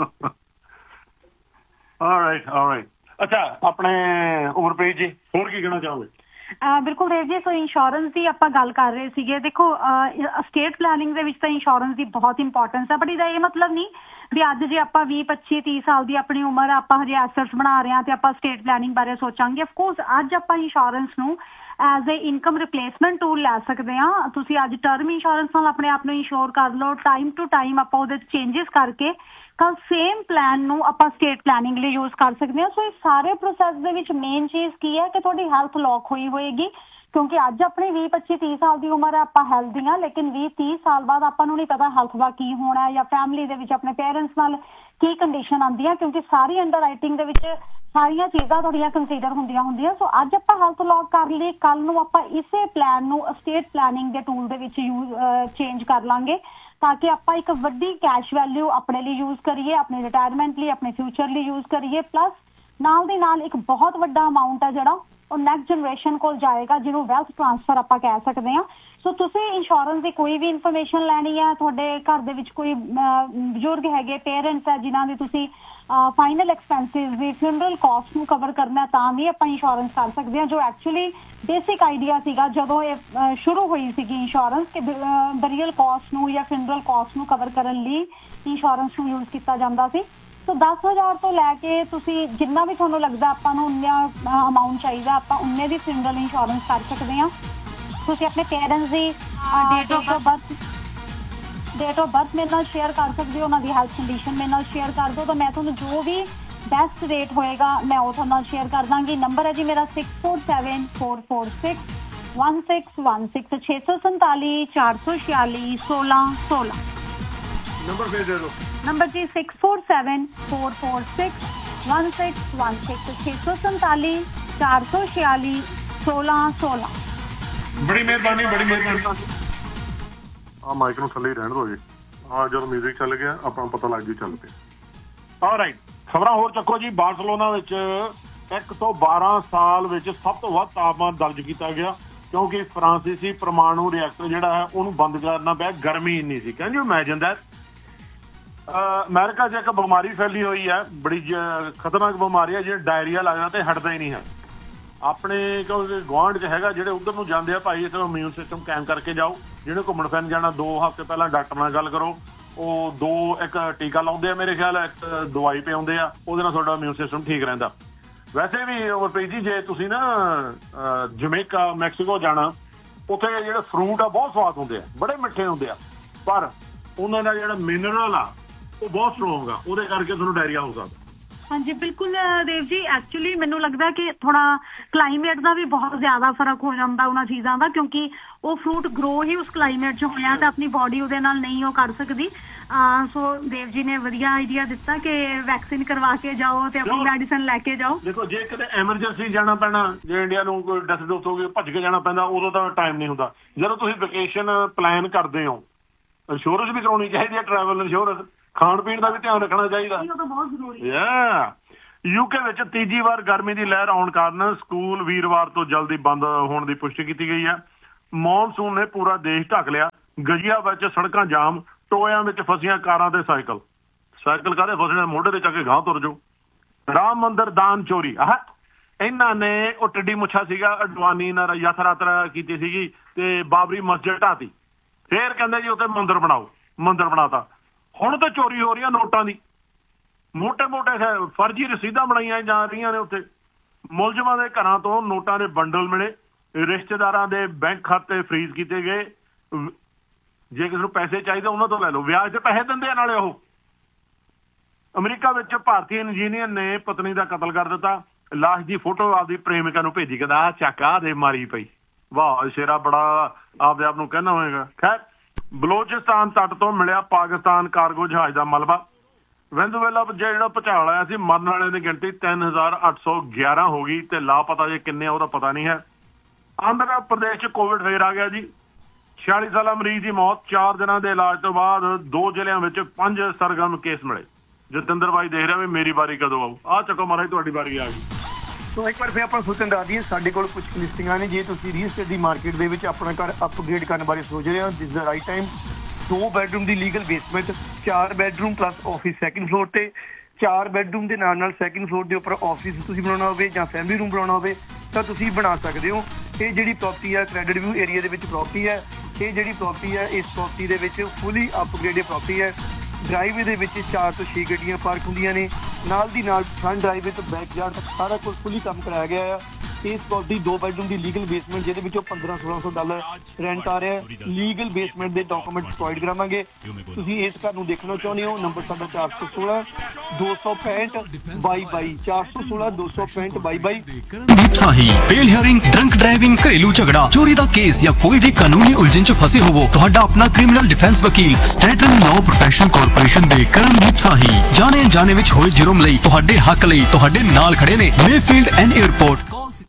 ਰਾਈਟ ਰਾਈਟ ਅੱਛਾ ਆਪਣੇ ਉਮਰਪ੍ਰੀਤ ਜੀ ਹੋਰ ਕੀ ਕਹਿਣਾ ਚਾਹੋਗੇ ਬਿਲਕੁਲ ਦੇਵ ਜੀ ਸੋ ਇੰਸ਼ੋਰੈਂਸ ਦੀ ਆਪਾਂ ਗੱਲ ਕਰ ਰਹੇ ਸੀਗੇ ਦੇਖੋ ਸਟੇਟ ਪਲੈਨਿੰਗ ਦੇ ਵਿੱਚ ਤਾਂ ਇੰਸ਼ੋਰੈਂਸ ਦੀ ਬਹੁਤ ਇੰਪੋਰਟੈਂਸ ਹੈ ਬਟ ਇਹਦਾ ਇਹ ਮਤਲਬ ਨਹੀਂ ਵੀ ਅੱਜ ਜੇ ਆਪਾਂ ਵੀਹ ਪੱਚੀ ਤੀਹ ਸਾਲ ਦੀ ਆਪਣੀ ਉਮਰ ਆਪਾਂ ਹਜੇ ਐਸੈਟਸ ਬਣਾ ਰਹੇ ਹਾਂ ਤੇ ਆਪਾਂ ਸਟੇਟ ਪਲੈਨਿੰਗ ਬਾਰੇ ਸੋਚਾਂਗੇ ਅਫਕੋਰਸ ਅੱਜ ਆਪਾਂ ਇੰਸ਼ੋਰੈਂਸ ਨੂੰ as a income replacement tool ਲੈ ਸਕਦੇ ਹਾਂ ਤੁਸੀਂ ਅੱਜ ਟਰਮ ਇੰਸ਼ੋਰੈਂਸ ਨਾਲ ਆਪਣੇ ਆਪ ਨੂੰ ਇੰਸ਼ੋਰ ਕਰ ਲਓ ਟਾਈਮ ਟੂ ਟਾਈਮ ਆਪਾਂ ਉਹਦੇ ਚੇਂਜਸ ਕਰਕੇ ਕੱਲ ਸੇਮ ਪਲਾਨ ਨੂੰ ਆਪਾਂ ਸਟੇਟ ਪਲੈਨਿੰਗ ਲਈ ਯੂਜ਼ ਕਰ ਸਕਦੇ ਹਾਂ ਸੋ ਇਸ ਸਾਰੇ ਪ੍ਰੋਸੈਸ ਦੇ ਵਿੱਚ ਮੇਨ ਚੀਜ਼ ਕੀ ਹੈ ਕਿ ਤੁਹਾਡੀ ਹੈਲਥ ਲੌਕ ਹੋਈ ਹੋਏਗੀ ਕਿਉਂਕਿ ਅੱਜ ਆਪਣੀ ਵੀਹ ਪੱਚੀ ਤੀਹ ਸਾਲ ਦੀ ਉਮਰ ਹੈ ਆਪਾਂ ਹੈਲਥੀ ਹਾਂ ਲੇਕਿਨ ਵੀਹ ਤੀਹ ਸਾਲ ਬਾਅਦ ਆਪਾਂ ਨੂੰ ਨਹੀਂ ਪਤਾ ਹੈਲਥ ਦਾ ਕੀ ਹੋਣਾ ਹੈ ਜਾਂ ਫੈਮਿਲੀ ਦੇ ਵਿੱਚ ਆਪਣੇ ਪੇਰੈਂਟਸ ਨਾਲ ਕੀ ਕੰਡੀਸ਼ਨ ਆਉਂਦੀ ਹੈ ਕਿਉਂਕਿ ਸਾਰੀ ਅੰਡਰ ਰਾਈਟਿੰਗ ਦੇ ਵਿੱਚ ਸਾਰੀਆਂ ਚੀਜ਼ਾਂ ਤੁਹਾਡੀਆਂ ਕੰਸੀਡਰ ਹੁੰਦੀਆਂ ਹੁੰਦੀਆਂ ਸੋ ਅੱਜ ਆਪਾਂ ਹੈਲਥ ਲੌਕ ਕਰ ਲਈ ਕੱਲ ਨੂੰ ਆਪਾਂ ਇਸੇ ਪਲਾਨ ਨੂੰ ਸਟੇਟ ਪਲੈਨਿੰਗ ਦੇ ਟੂਲ ਦੇ ਵਿੱਚ ਯੂਜ਼ ਚੇਂਜ ਕਰ ਲਾਂਗੇ ਤਾਂ ਕਿ ਆਪਾਂ ਇੱਕ ਵੱਡੀ ਕੈਸ਼ ਵੈਲਿਊ ਆਪਣੇ ਲਈ ਯੂਜ਼ ਕਰੀਏ ਆਪਣੇ ਰਿਟਾਇਰਮੈਂਟ ਲਈ ਆਪਣੇ ਫਿਊਚਰ ਲਈ ਯੂਜ਼ ਕਰੀਏ ਪਲੱਸ ਨਾਲ ਦੇ ਨਾਲ ਇੱਕ ਬਹੁਤ ਵੱਡਾ ਅਮਾਊਂਟ ਹੈ ਜਿਹੜਾ ਉਹ ਨੈਕਸਟ ਜਨਰੇਸ਼ਨ ਕੋਲ ਜਾਏਗਾ ਜਿਹਨੂੰ ਵੈਲਥ ਟ੍ਰਾਂਸਫਰ ਆਪਾਂ ਕਹਿ ਸਕਦੇ ਹਾਂ ਸੋ ਤੁਸੀਂ ਇੰਸ਼ੋਰੈਂਸ ਦੀ ਕੋਈ ਵੀ ਇਨਫੋਰਮੇਸ਼ਨ ਲੈਣੀ ਹੈ ਤੁਹਾਡੇ ਘਰ ਦੇ ਵਿੱਚ ਕੋਈ ਬਜ਼ੁਰਗ ਹੈਗੇ ਪੇਰੈਂਟਸ ਹੈ ਜਿਨ੍ਹਾਂ ਦੀ ਤੁਸੀਂ ਫਾਈਨਲ ਐਕਸਪੈਂਸਿਸ ਦੀ ਫਿਊਨਰਲ ਕਾਸਟ ਨੂੰ ਕਵਰ ਕਰਨਾ ਤਾਂ ਵੀ ਆਪਾਂ ਇੰਸ਼ੋਰੈਂਸ ਕਰ ਸਕਦੇ ਹਾਂ ਜੋ ਐਕਚੁਅਲੀ ਬੇਸਿਕ ਆਈਡੀਆ ਸੀਗਾ ਜਦੋਂ ਇਹ ਸ਼ੁਰੂ ਹੋਈ ਸੀਗੀ ਇੰਸ਼ੋਰੈਂਸ ਕਿ ਬਰੀਅਲ ਕਾਸਟ ਨੂੰ ਜਾਂ ਫਿਊਨਰਲ ਕਾਸਟ ਨੂੰ ਕਵਰ ਕਰਨ ਲਈ ਇੰਸ਼ੋਰੈਂਸ ਨੂੰ ਯੂਜ਼ ਕੀਤਾ ਜਾਂਦਾ ਸੀ ਸੋ ਦਸ ਹਜ਼ਾਰ ਤੋਂ ਲੈ ਕੇ ਤੁਸੀਂ ਜਿੰਨਾ ਵੀ ਤੁਹਾਨੂੰ ਲੱਗਦਾ ਆਪਾਂ ਨੂੰ ਉਨਾ ਅਮਾਊਂਟ ਚਾਹੀਦਾ ਆਪਾਂ ਉਨੇ ਦੀ ਫਿਊਨਰਲ ਇੰਸ਼ੋਰੈਂਸ ਕਰ ਸਕਦੇ ਹਾਂ ਤੁਸੀਂ ਆਪਣੇ parents the date of birth date of birth ਮੇਰੇ ਨਾਲ ਸ਼ੇਅਰ ਕਰ ਸਕਦੇ ਹੋ ਉਹਨਾਂ ਦੀ ਹੈਲਥ ਕੰਡੀਸ਼ਨ ਮੇਰੇ ਨਾਲ ਸ਼ੇਅਰ ਕਰ ਦਿਓ ਤਾਂ ਮੈਂ ਤੁਹਾਨੂੰ ਜੋ ਵੀ ਬੈਸਟ ਰੇਟ ਹੋਏਗਾ ਮੈਂ ਉਹ ਤੁਹਾਡੇ ਨਾਲ ਸ਼ੇਅਰ ਕਰ ਦਾਂਗੀ ਨੰਬਰ ਹੈ ਜੀ ਮੇਰਾ six four seven four four six one six one six ਛੇ ਸੌ ਸੰਤਾਲੀ ਚਾਰ ਸੌ ਛਿਆਲੀ ਸੋਲਾਂ ਸੋਲਾਂ ਨੰਬਰ ਫੇਰ ਦੇ ਦਿਓ number G six four seven four four six one six one six ਛੇ ਸੌ ਸੰਤਾਲੀ ਚਾਰ ਸੌ ਛਿਆਲੀ ਸੋਲਾਂ ਸੋਲਾਂ ਬੜੀ ਮਿਹਰਬਾਨੀ ਬੜੀ ਮਿਹਰਬਾਨੀ ਆ ਮਾਈਕ ਨੂੰ ਥੱਲੇ ਹੀ ਰਹਿਣ ਦਿਓ ਜੀ ਆ ਜਦੋਂ ਮਿਊਜ਼ਿਕ ਚੱਲ ਗਿਆ ਆਪਾਂ ਨੂੰ ਪਤਾ ਲੱਗ ਜੂ ਚੱਲ ਪਿਆ ਆਲਰਾਈਟ ਖਬਰਾਂ ਹੋਰ ਚੱਕੋ ਜੀ ਬਾਰਸਲੋਨਾ ਵਿੱਚ ਇੱਕ ਤੋਂ ਬਾਰਾਂ ਸਾਲ ਵਿੱਚ ਸਭ ਤੋਂ ਵੱਧ ਤਾਪਮਾਨ ਦਰਜ ਕੀਤਾ ਗਿਆ ਕਿਉਂਕਿ ਫਰਾਂਸੀਸੀ ਪਰਮਾਣੂ ਰਿਐਕਟਰ ਜਿਹੜਾ ਹੈ ਉਹਨੂੰ ਬੰਦ ਕਰਨਾ ਪਿਆ ਗਰਮੀ ਇੰਨੀ ਸੀ can you imagine that America 'ਚ ਇੱਕ ਬਿਮਾਰੀ ਫੈਲੀ ਹੋਈ ਹੈ ਬੜੀ ਖਤਰਨਾਕ ਬਿਮਾਰੀ ਹੈ ਜਿਹੜੀ ਡਾਇਰੀਆ ਲੱਗਦਾ ਤੇ ਹਟਦਾ ਹੀ ਨਹੀਂ ਹੈ ਆਪਣੇ ਗੁਆਂਢ 'ਚ ਹੈਗਾ ਜਿਹੜੇ ਉੱਧਰ ਨੂੰ ਜਾਂਦੇ ਆ ਭਾਈ ਇੱਥੇ ਇਮਿਊਨ ਸਿਸਟਮ ਕਾਇਮ ਕਰਕੇ ਜਾਓ ਜਿਹੜੇ ਘੁੰਮਣ ਫਿਰਨ ਜਾਣਾ ਦੋ ਹਫ਼ਤੇ ਪਹਿਲਾਂ ਡਾਕਟਰ ਨਾਲ ਗੱਲ ਕਰੋ ਉਹ ਦੋ ਇੱਕ ਟੀਕਾ ਲਾਉਂਦੇ ਆ ਮੇਰੇ ਖਿਆਲ ਇੱਕ ਦਵਾਈ ਪਿਆਉਂਦੇ ਆ ਉਹਦੇ ਨਾਲ ਤੁਹਾਡਾ ਇਮਿਊਨ ਸਿਸਟਮ ਠੀਕ ਰਹਿੰਦਾ ਵੈਸੇ ਵੀ ਉਮਰਪ੍ਰੀਤ ਜੀ ਜੇ ਤੁਸੀਂ ਨਾ ਜਮੇਕਾ ਮੈਕਸੀਕੋ ਜਾਣਾ ਉੱਥੇ ਜਿਹੜੇ ਫਰੂਟ ਆ ਬਹੁਤ ਸਵਾਦ ਹੁੰਦੇ ਆ ਬੜੇ ਮਿੱਠੇ ਹੁੰਦੇ ਆ ਪਰ ਉਹਨਾਂ ਦਾ ਜਿਹੜਾ ਮਿਨਰਲ ਆ ਉਹ ਬਹੁਤ ਸਟਰੋਂਗ ਆ ਉਹਦੇ ਕਰਕੇ ਤੁਹਾਨੂੰ ਡਾਇਰੀਆ ਹੋ ਸਕਦਾ ਹਾਂਜੀ ਬਿਲਕੁਲ ਦੇਵ ਜੀ ਐਕਚੁਅਲੀ ਮੈਨੂੰ ਲੱਗਦਾ ਕਿ ਥੋੜਾ ਕਲਾਈਮੇਟ ਦਾ ਵੀ ਬਹੁਤ ਜ਼ਿਆਦਾ ਫਰਕ ਹੋ ਜਾਂਦਾ ਉਹਨਾਂ ਚੀਜ਼ਾਂ ਦਾ ਕਿਉਂਕਿ ਉਹ ਫਰੂਟ ਗਰੋ ਹੀ ਉਸ ਕਲਾਈਮੇਟ 'ਚ ਹੋਇਆ ਤਾਂ ਆਪਣੀ ਬੋਡੀ ਉਹਦੇ ਨਾਲ ਨਹੀਂ ਉਹ ਕਰ ਸਕਦੀ ਸੋ ਦੇਵ ਜੀ ਨੇ ਵਧੀਆ ਆਈਡੀਆ ਦਿੱਤਾ ਕਿ ਵੈਕਸੀਨ ਕਰਵਾ ਕੇ ਜਾਓ ਤੇ ਆਪਣੀ ਮੈਡੀਸਨ ਲੈ ਕੇ ਜਾਓ ਦੇਖੋ ਜੇ ਕਿਤੇ ਐਮਰਜੈਂਸੀ ਜਾਣਾ ਪੈਣਾ ਜੇ ਇੰਡੀਆ ਨੂੰ ਕੋਈ ਡੈਥ ਡੋਥ ਹੋ ਗਈ ਭੱਜ ਕੇ ਜਾਣਾ ਪੈਂਦਾ ਉਦੋਂ ਤਾਂ ਟਾਈਮ ਨਹੀਂ ਹੁੰਦਾ ਜਦੋਂ ਤੁਸੀਂ ਵੈਕੇਸ਼ਨ ਪਲਾਨ ਕਰਦੇ ਹੋ ਇੰਸ਼ੋਰੈਂਸ ਵੀ ਕਰਾਉਣੀ ਚਾਹੀਦੀ ਹੈ ਟਰੈਵਲ ਇੰਸ਼ੋਰੈਂਸ ਖਾਣ ਪੀਣ ਦਾ ਵੀ ਧਿਆਨ ਰੱਖਣਾ ਚਾਹੀਦਾ ਉਹ ਤਾਂ ਬਹੁਤ ਜ਼ਰੂਰੀ ਹੈ ਯੂਕੇ ਵਿੱਚ ਤੀਜੀ ਵਾਰ ਗਰਮੀ ਦੀ ਲਹਿਰ ਆਉਣ ਕਾਰਨ ਸਕੂਲ ਵੀਰਵਾਰ ਤੋਂ ਜਲਦੀ ਬੰਦ ਹੋਣ ਦੀ ਪੁਸ਼ਟੀ ਕੀਤੀ ਗਈ ਹੈ ਮੌਨਸੂਨ ਨੇ ਪੂਰਾ ਦੇਸ਼ ਢੱਕ ਲਿਆ ਗਜੀਆ ਵਿੱਚ ਸੜਕਾਂ ਜਾਮ ਟੋਇਆਂ ਵਿੱਚ ਫਸੀਆਂ ਕਾਰਾਂ ਤੇ ਸਾਈਕਲ ਸਾਈਕਲ ਕਾਹਦੇ ਫਸਣੇ ਮੋਢੇ ਤੇ ਚੱਕ ਕੇ ਗਾਂਹ ਤੁਰ ਜਾਓ ਰਾਮ ਮੰਦਿਰ ਦਾਨ ਚੋਰੀ ਆਹ ਇਹਨਾਂ ਨੇ ਉਹ ਟਿੱਡੀ ਮੁੱਛਾ ਸੀਗਾ ਅਡਵਾਨੀ ਨਾਲ ਯਾਤਰਾ ਕੀਤੀ ਸੀਗੀ ਤੇ ਬਾਬਰੀ ਮਸਜਿਦ ਢਾਤੀ ਫੇਰ ਕਹਿੰਦੇ ਜੀ ਉੱਥੇ ਮੰਦਿਰ ਬਣਾਓ ਮੰਦਿਰ ਬਣਾਤਾ ਹੁਣ ਤਾਂ ਚੋਰੀ ਹੋ ਰਹੀਆਂ ਨੋਟਾਂ ਦੀ ਮੋਟੇ ਮੋਟੇ ਫਰਜ਼ੀ ਰਸੀਦਾਂ ਬਣਾਈਆਂ ਜਾ ਰਹੀਆਂ ਨੇ ਉੱਥੇ ਮੁਲਜ਼ਮਾਂ ਦੇ ਘਰਾਂ ਤੋਂ ਨੋਟਾਂ ਦੇ ਬੰਡਲ ਮਿਲੇ ਰਿਸ਼ਤੇਦਾਰਾਂ ਦੇ ਬੈਂਕ ਖਾਤੇ ਫਰੀਜ਼ ਕੀਤੇ ਗਏ ਜੇ ਕਿਸੇ ਨੂੰ ਪੈਸੇ ਚਾਹੀਦੇ ਉਹਨਾਂ ਤੋਂ ਲੈ ਲਓ ਵਿਆਜ ਤੇ ਪੈਸੇ ਦਿੰਦੇ ਆ ਨਾਲੇ ਉਹ ਅਮਰੀਕਾ ਵਿੱਚ ਭਾਰਤੀ ਇੰਜੀਨੀਅਰ ਨੇ ਪਤਨੀ ਦਾ ਕਤਲ ਕਰ ਦਿੱਤਾ ਲਾਸ਼ ਦੀ ਫੋਟੋ ਆਪਦੀ ਪ੍ਰੇਮਿਕਾ ਨੂੰ ਭੇਜੀ ਕਹਿੰਦਾ ਆਹ ਚੱਕ ਆਹ ਦੇ ਮਾਰੀ ਪਈ ਵਾਹ ਸ਼ੇਰਾ ਬੜਾ ਆਪਦੇ ਆਪ ਨੂੰ ਕਹਿਣਾ ਹੋਏਗਾ ਖੈਰ ਬਲੋਚਿਸਤਾਨ ਤੱਟ ਤੋਂ ਮਿਲਿਆ ਪਾਕਿਸਤਾਨ ਕਾਰਗੋ ਜਹਾਜ਼ ਦਾ ਮਲਬਾ ਵੈਨਜ਼ੂਏਲਾ ਜਿਹੜਾ ਭੁਚਾਲ ਆਇਆ ਸੀ ਮਰਨ ਵਾਲਿਆਂ ਦੀ ਗਿਣਤੀ ਤਿੰਨ ਹਜ਼ਾਰ ਅੱਠ ਸੌ ਗਿਆਰਾਂ ਹੋ ਗਈ ਤੇ ਲਾਪਤਾ ਜੇ ਕਿੰਨੇ ਉਹਦਾ ਪਤਾ ਨਹੀਂ ਹੈ ਆਂਧਰਾ ਪ੍ਰਦੇਸ਼ 'ਚ ਕੋਵਿਡ ਫੇਰ ਆ ਗਿਆ ਜੀ छियाली साला मरीज की मौत, चार दिनों के इलाज तो बाद दो जिलों में पांच सरगर्म केस मिले। जतिंदर भाई देख रहा भी मेरी बारी कदों आऊ। आ चको महाराज तुहाडी बारी आ गई। तो एक बार फिर आप सोचन दस दईए साडे कोल कुछ लिस्टिंगां ने, जे तुसीं रील एस्टेट दी मार्केट दे विच अपना घर अपग्रेड करने बारे सोच रहे हो, दिस द राइट टाइम। दो बैडरूम की लीगल बेसमेंट, चार bedroom plus office second floor ते, चार बैडरूम के नाल नाल सैकेंड फ्लोर के उपर ऑफिस तुसीं बनाउणा होवे जां फैमिली रूम बनाउणा होवे तां तुसीं बना सकदे हो। ये जिहड़ी प्रॉपर्टी है credit view area they which property है। ये जिहड़ी प्रॉपर्टी है इस प्रॉपर्टी दे विच फुली अपग्रेडेड प्रॉपर्टी है। ड्राइवे दे विच चार तो छे गड्डियां पार्क होंदियां ने, नाल दी नाल फ्रंट ड्राइवे तो बैक यार्ड तक सारा कुछ फुली काम कराया गया है। इस प्रॉपर्टी दो बैडरूम की लीगल बेसमेंट जिहदे विचों पंद्रह सोलह सौ डॉलर रेंट आ रहा है। लीगल बेसमेंट के डॉक्यूमेंट प्रोवाइड करावांगे। तुसीं इस घर नूं देखना चाहुंदे हो, नंबर साडा चार सौ सोलह दो सौ पैंठ बाई बाई चार सौ सोलह दो सौ पैंठ by by. Bail hearing, drunk driving, घरेलू झगड़ा, चोरी का केस या कोई भी कानूनी उलझन च फसे होवो, तुहाडा अपना क्रिमिनल डिफेंस वकील स्ट्रैटन लॉ प्रोफेशनल कारपोरेशन दे करमदीप साही जाने जाने विच होए जुर्म लई तुहाडे हक लई तुहाडे नाल खड़े ने। Mayfield and airport.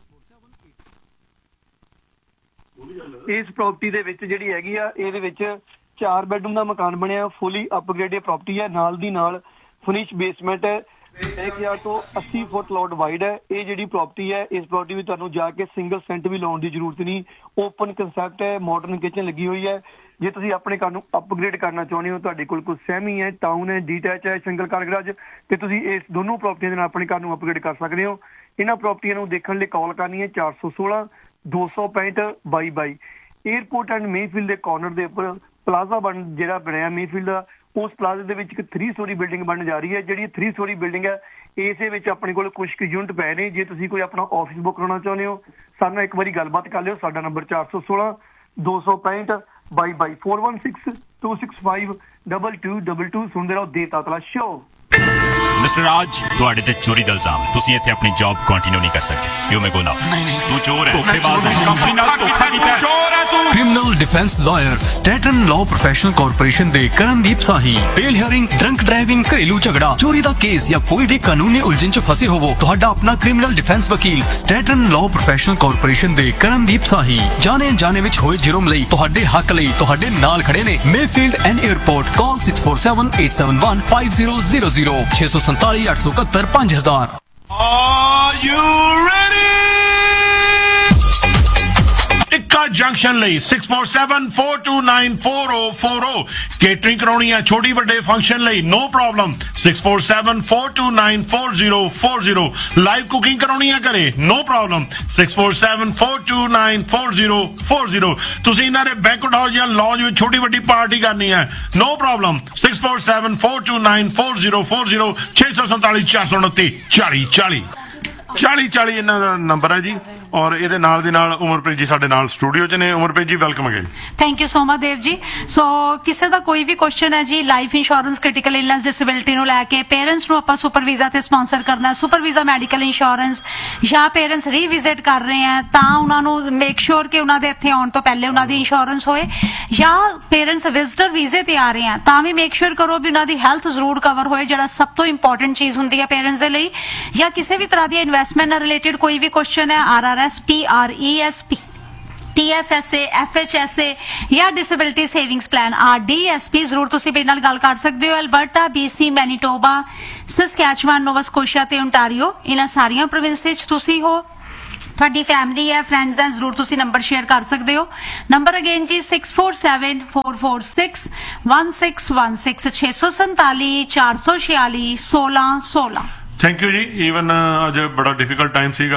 इस प्रॉपर्टी दे विच जिहड़ी हैगी आ इहदे विच चार बैडरूम का मकान बनया, फुली अपग्रेडेड प्रॉपर्टी है। नाल दी नाल फिनिश बेसमेंट है, एक हजार तो अस्सी फुट लॉट वाइड है। ये जिहड़ी प्रॉपर्टी है इस प्रॉपर्टी में तुहानूं जाके सिंगल सेंट भी लाउण दी जरूरत नहीं। ओपन कंसैप्ट है, मॉडर्न किचन लगी हुई है। जे तुसीं अपने घर नूं अपग्रेड करना चाहुंदे हो, तुहाडे कोल कोई सैमी है, टाउन है, डीटैच है, सिंगल कार गराज, ते तुसीं इस दोनों प्रॉपर्टियां दे नाल अपने घर नूं अपग्रेड कर सकदे हो। इन्हां प्रॉपर्टियां नूं देखण लई कॉल करनी है चार सौ सोलह दो सौ पैंठ by by. Airport and Mayfield के कॉर्नर के उपर प्लाजा बन जिहड़ा बनया मेफील्ड का, उस प्लाजे दे विच एक थ्री स्टोरी बिल्डिंग बन जा रही है। जिहड़ी थ्री स्टोरी बिल्डिंग है इस विच अपने कोल कुछ क यूनिट पै ने। जे तुसीं कोई अपना ऑफिस बुक कराउणा चाहुंदे हो, साडे नाल एक बारी गलबात कर लिओ। साडा नंबर चार सौ सोलह दो सौ पैंठ by by four one six to six five double two double two. सुनते रहो दे तातला शो। मिस्टर राज, ਤੁਹਾਡੇ ਤੇ ਚੋਰੀ ਦਾ ਇਲਜ਼ਾਮ ਹੈ। ਤੁਸੀਂ ਇੱਥੇ ਆਪਣੀ ਜੌਬ ਕੰਟੀਨਿਊ ਨਹੀਂ ਕਰ ਸਕਦੇ। ਯੂ ਮੇ ਗੋ ਨਾਓ। ਨਹੀਂ ਨਹੀਂ, ਤੂੰ ਚੋਰ ਹੈ, ਧੋਖੇਬਾਜ਼ ਹੈ, ਕੰਪਨੀ ਨਾਲ ਧੋਖਾ ਕੀਤਾ ਹੈ, ਚੋਰ ਹੈ ਤੂੰ। Criminal defence lawyer Stratton law professional corporation दे करमदीप साही बेल हियरिंग, ड्रंक ड्राइविंग, घरेलू झगड़ा, चोरी का केस या कोई भी कानूनी उलझन च फसे होवो, तुहाडा अपना क्रिमिनल डिफेंस वकील स्ट्रैटन लॉ प्रोफेशनल कारपोरेशन दे करमदीप साही जाने जाने विच होए जुर्म लई तुहाडे हक लई तुहाडे नाल खड़े ने। Mayfield and airport. Call six four seven eight seven one five zero zero zero छे सौ संताली अठ सौ इकहत्तर पांच हजार। Are you ready? Tikka junction ਲਈ six four seven four to nine four zero four zero catering कराउणी है छोटी बड़े फंक्शन ਲਈ no problem six four seven four to nine four zero four zero live cooking कराउणी है घरे no problem six four seven four to nine four zero four zero ਤੁਸੀਂ ਇਹਨਾਂ ਦੇ banquet hall ਜਾਂ ਲੌਂਜ ਵਿੱਚ ਛੋਟੀ ਵੱਡੀ ਪਾਰਟੀ ਕਰਨੀ ਹੈ no problem six four seven four to nine four zero four zero छे सौ संताली चार सौ उनतीस चाली चाली चाली चाली ਇਹਨਾਂ ਦਾ ਨੰਬਰ ਹੈ ਜੀ। और ਇਹਦੇ ਨਾਲ ਦੇ ਨਾਲ ਉਮਰਪ੍ਰੀਤ ਜੀ ਸਾਡੇ ਨਾਲ ਸਟੂਡੀਓ 'ਚ ਨੇ। ਉਮਰਪ੍ਰੀਤ ਜੀ welcome again. Thank you so much Dev ji. ਸੋ ਕਿਸੇ ਦਾ ਕੋਈ ਵੀ ਕੁਐਸਚਨ ਹੈ ਜੀ life insurance, critical illness, disability ਨੂੰ ਲੈ ਕੇ, ਪੇਰੈਂਟਸ ਨੂੰ ਆਪਾਂ ਸੁਪਰ ਵੀਜ਼ਾ ਤੇ ਸਪਾਂਸਰ ਕਰਨਾ, ਸੁਪਰ ਵੀਜ਼ਾ ਮੈਡੀਕਲ ਇੰਸ਼ੋਰੈਂਸ, ਜਾਂ ਪੇਰੈਂਟਸ ਰੀਵਿਜ਼ਿਟ ਕਰ ਰਹੇ ਆ ਤਾਂ ਉਹਨਾਂ ਨੂੰ ਮੇਕ ਸ਼ੋਰ ਕਿ ਉਹਨਾਂ ਦੇ ਇੱਥੇ ਆਉਣ ਤੋਂ ਪਹਿਲੇ ਉਹਨਾਂ ਦੀ ਇੰਸ਼ੋਰੈਂਸ ਹੋਏ, ਜਾਂ ਪੇਰੈਂਟਸ ਵਿਜ਼ਟਰ ਵੀਜ਼ੇ ਤੇ ਆ ਰਹੇ ਆ ਤਾਂ ਵੀ ਮੇਕ ਸ਼ੋਰ ਕਰੋ ਵੀ ਉਹਨਾਂ ਦੀ ਹੈਲਥ ਜ਼ਰੂਰ ਕਵਰ ਹੋਏ, ਜਿਹੜਾ ਸਭ ਤੋਂ ਇੰਪੋਰਟੈਂਟ ਚੀਜ਼ ਹੁੰਦੀ ਹੈ ਪੇਰੈਂਟਸ ਦੇ ਲਈ। ਜਾਂ ਕਿਸੇ ਵੀ ਤਰ੍ਹਾਂ ਦੀ ਇਨਵੈਸਟਮੈਂਟ ਨਾਲ ਰਿਲੇਟਡ ਕੋਈ ਵੀ ਕੁਐਸਚਨ ਹੈ, R R S, P R E S P, T F S A, F H S A या disability savings plan R D S P जरूर तुसी मेरे नाल गल कर सकते हो। Alberta, B C, Manitoba, Saskatchewan, Nova Scotia ते ओंटारियो इन्हां सारियां प्रोविंस विच तुसी हो, ਤੁਹਾਡੀ फैमिली है, फ्रेंड्स हैं, जरूर तुसी नंबर शेयर कर सकते हो। नंबर अगेन जी six four seven four four six one six one six छे सौ संताली चार सौ छियाली सोलह सोलह। Thank you ji. ईवन अज बड़ा डिफिकल्ट टाइम सीगा,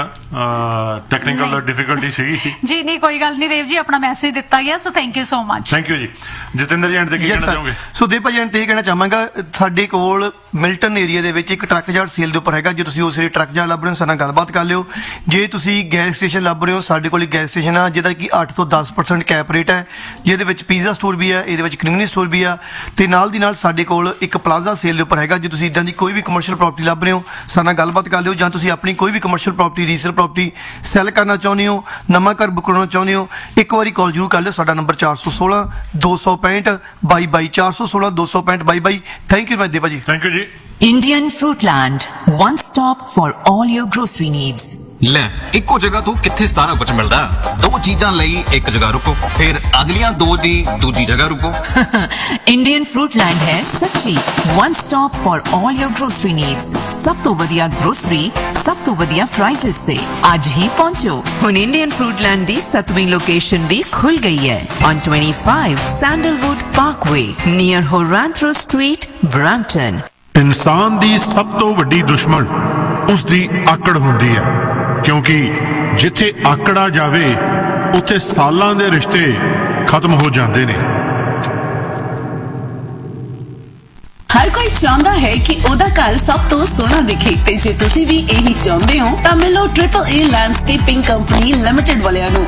टैक्नीकल डिफिकल्टी सीगी जी। नहीं कोई गल नहीं देव जी, अपना मैसेज दिता गया, so thank you so much. Thank you ji. Jatinder ji and ते की कहना चाहोगे? सो देव भाई एंड ते कहना चाहांगा ਸਾਡੇ ਕੋਲ ਮਿਲਟਨ ਏਰੀਆ ਦੇ ਵਿੱਚ ਇੱਕ ਟਰੱਕ ਯਾਰਡ ਸੇਲ ਦੇ ਉੱਪਰ ਹੈਗਾ। ਜੇ ਤੁਸੀਂ ਉਸ ਏਰੀਆ ਟਰੱਕ ਯਾਰਡ ਲੱਭ ਰਹੇ ਹੋ ਸਾਡੇ ਨਾਲ ਗੱਲਬਾਤ ਕਰ ਲਿਓ। ਜੇ ਤੁਸੀਂ ਗੈਸ ਸਟੇਸ਼ਨ ਲੱਭ ਰਹੇ ਹੋ ਸਾਡੇ ਕੋਲ ਇੱਕ ਗੈਸ ਸਟੇਸ਼ਨ ਆ ਜਿਹਦਾ ਕਿ ਅੱਠ ਤੋਂ ਦਸ ਪਰਸੈਂਟ ਕੈਪ ਰੇਟ ਹੈ, ਜਿਹਦੇ ਵਿੱਚ ਪੀਜ਼ਾ ਸਟੋਰ ਵੀ ਆ, ਇਹਦੇ ਵਿੱਚ ਕਨਵੀਨੀਅੰਸ ਸਟੋਰ ਵੀ ਆ, ਤੇ ਨਾਲ ਦੀ ਨਾਲ ਸਾਡੇ ਕੋਲ ਇੱਕ ਪਲਾਜ਼ਾ ਸੇਲ ਦੇ ਉੱਪਰ ਹੈਗਾ। ਜੇ ਤੁਸੀਂ ਇਦਾਂ ਦੀ ਕੋਈ ਵੀ ਕਮਰਸ਼ੀਅਲ ਪ੍ਰਾਪਰਟੀ ਲੱਭ ਰਹੇ ਹੋ ਸਾਡੇ ਨਾਲ ਗੱਲਬਾਤ ਕਰ ਲਿਓ, ਜਾਂ ਤੁਸੀਂ ਆਪਣੀ ਕੋਈ ਵੀ commercial property, resale property cell ਕਰਨਾ ਚਾਹੁੰਦੇ ਹੋ, ਨਵਾਂ ਘਰ ਬੁੱਕ ਕਰਾਉਣਾ ਚਾਹੁੰਦੇ ਹੋ, ਇੱਕ ਵਾਰੀ ਕਾਲ ਜ਼ਰੂਰ ਕਰ ਲਿਓ। ਸਾਡਾ ਨੰਬਰ ਚਾਰ ਸੌ ਸੋਲਾਂ ਦੋ ਸੌ ਪੈਂਹਠ ਬਾਈ ਬਾਈ ਚਾਰ ਸੌ ਸੋਲਾਂ ਦੋ ਸੌ ਪੈਂਹਠ ਬਾਈ ਬਾਈ। ਥੈਂਕ ਯੂ ਦੇਵਾ ਜੀ। Thank you ji. Indian Fruitland, one stop for all your grocery needs. ਲੈ ਇੱਕੋ ਜਗ੍ਹਾ ਤੋਂ ਕਿੱਥੇ ਸਾਰਾ ਕੁਝ ਮਿਲਦਾ। ਦੋ ਚੀਜ਼ਾਂ ਲਈ ਇੱਕ ਜਗ੍ਹਾ ਰੁਕੋ, ਫਿਰ ਅਗਲੀਆਂ ਦੋ ਦੀ ਦੂਜੀ ਜਗ੍ਹਾ ਰੁਕੋ। ਇੰਡੀਅਨ ਫਰੂਟਲੈਂਡ ਹੈ ਸੱਚੀ one stop for all your grocery needs. ਸਭ ਤੋਂ ਵਧੀਆ ਗਰੋਸਰੀ ਸਭ ਤੋਂ ਵਧੀਆ ਪ੍ਰਾਈसेस ਤੇ ਅੱਜ ਹੀ ਪਹੁੰਚੋ। ਹੁਣ ਇੰਡੀਅਨ ਫਰੂਟਲੈਂਡ ਦੀ ਸੱਤਵੀਂ ਲੋਕੇਸ਼ਨ ਵੀ ਖੁੱਲ ਗਈ ਹੈ on twenty-five sandalwood Parkway near ਹੋਰਾਂਥਰੋ street Brampton. ਇਨਸਾਨ ਦੀ ਸਭ ਤੋਂ ਵੱਡੀ ਦੁਸ਼ਮਣ ਉਸ ਦੀ ਆਕੜ ਹੁੰਦੀ ਹੈ, ਕਿਉਂਕਿ ਜਿੱਥੇ ਆਕੜ ਆ ਜਾਵੇ ਉੱਥੇ ਸਾਲਾਂ ਦੇ ਰਿਸ਼ਤੇ ਖਤਮ ਹੋ ਜਾਂਦੇ ਨੇ। ਹਰ ਕੋਈ ਚਾਹੁੰਦਾ ਹੈ ਕਿ ਉਹਦਾ ਘਰ ਸਭ ਤੋਂ ਸੋਹਣਾ ਦਿਖੇ ਤੇ ਜੇ ਤੁਸੀਂ ਵੀ ਇਹੀ ਚਾਹੁੰਦੇ ਹੋ ਤਾਂ ਮਿਲੋ ਟ੍ਰਿਪਲ ਏ ਲੈਂਡਸਕੇਪਿੰਗ ਕੰਪਨੀ ਲਿਮਟਿਡ ਵਾਲਿਆਂ ਨੂੰ।